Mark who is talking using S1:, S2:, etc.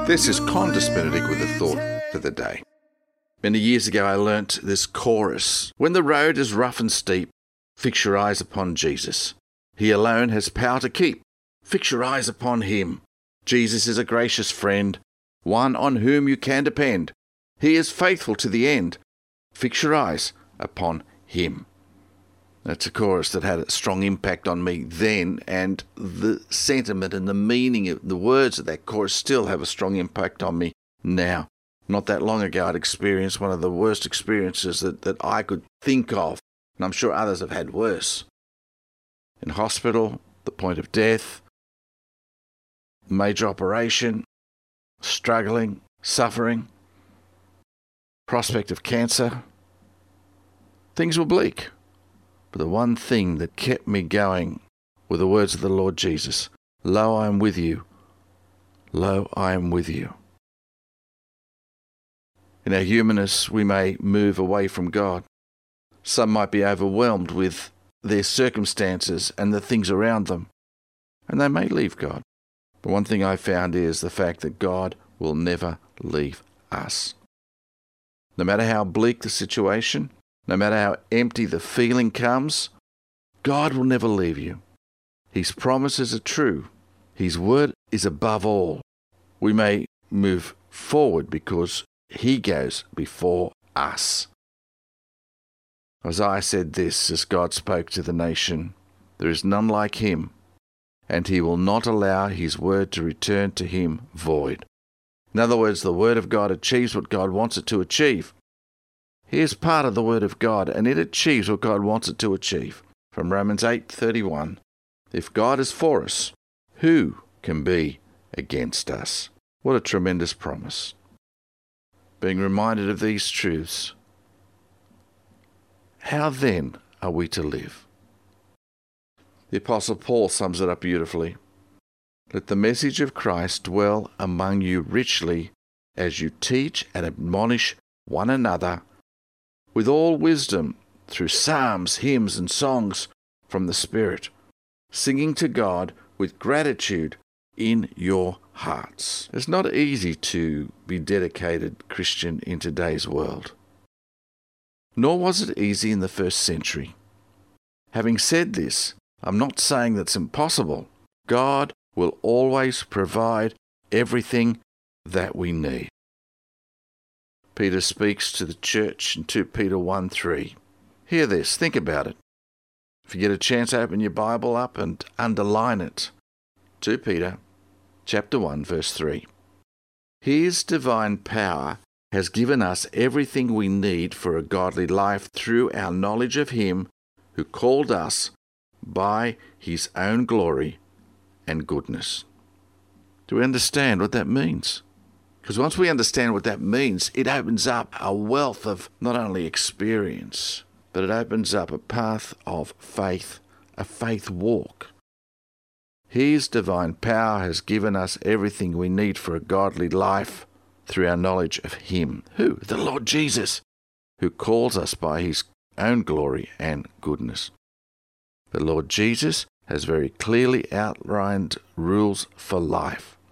S1: This is Qantas Benedict with a thought for the day. Many years ago I learnt this chorus. When the road is rough and steep, fix your eyes upon Jesus. He alone has power to keep. Fix your eyes upon him. Jesus is a gracious friend, one on whom you can depend. He is faithful to the end. Fix your eyes upon him. That's a chorus that had a strong impact on me then, and the sentiment and the meaning of the words of that chorus still have a strong impact on me now. Not that long ago, I'd experienced one of the worst experiences that I could think of, and I'm sure others have had worse. In hospital, the point of death, major operation, struggling, suffering, prospect of cancer. Things were bleak. But the one thing that kept me going were the words of the Lord Jesus. Lo, I am with you. Lo, I am with you. In our humanness, we may move away from God. Some might be overwhelmed with their circumstances and the things around them, and they may leave God. But one thing I found is the fact that God will never leave us. No matter how bleak the situation, no matter how empty the feeling comes, God will never leave you. His promises are true. His word is above all. We may move forward because he goes before us. Isaiah said this as God spoke to the nation, there is none like him, and he will not allow his word to return to him void. In other words, the word of God achieves what God wants it to achieve. Here's part of the word of God, and it achieves what God wants it to achieve. From Romans 8:31, if God is for us, who can be against us? What a tremendous promise. Being reminded of these truths, how then are we to live? The Apostle Paul sums it up beautifully. Let the message of Christ dwell among you richly as you teach and admonish one another with all wisdom through psalms, hymns, and songs from the Spirit, singing to God with gratitude in your hearts. It's not easy to be dedicated Christian in today's world. Nor was it easy in the first century. Having said this, I'm not saying that's impossible. God will always provide everything that we need. Peter speaks to the church in 2 Peter 1:3. Hear this, think about it. If you get a chance, open your Bible up and underline it. 2 Peter chapter 1, verse 3. His divine power has given us everything we need for a godly life through our knowledge of him who called us by his own glory and goodness. Do we understand what that means? Because once we understand what that means, it opens up a wealth of not only experience, but it opens up a path of faith, a faith walk. His divine power has given us everything we need for a godly life through our knowledge of him. Who? The Lord Jesus, who calls us by his own glory and goodness. The Lord Jesus has very clearly outlined rules for life.